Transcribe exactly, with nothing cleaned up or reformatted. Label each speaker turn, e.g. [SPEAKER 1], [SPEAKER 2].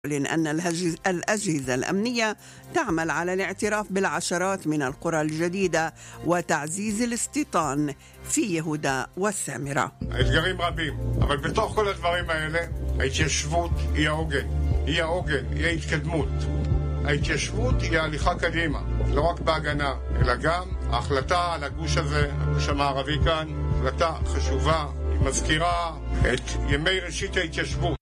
[SPEAKER 1] يعلن أن الهج- الأجهزة الأمنية تعمل على الاعتراف بالعشرات من القرى الجديدة وتعزيز الاستيطان في יהודה والسامرة.
[SPEAKER 2] האתגרים רבים, אבל בתוך כל הדברים האלה, ההתיישבות היא העוגן, היא העוגן, היא ההתקדמות. ההתיישבות היא ההליכה קדימה, לא רק בהגנה, אלא גם ההחלטה על הגוש הזה, הגוש המערבי כאן, החלטה חשובה, היא מזכירה את ימי ראשית ההתיישבות.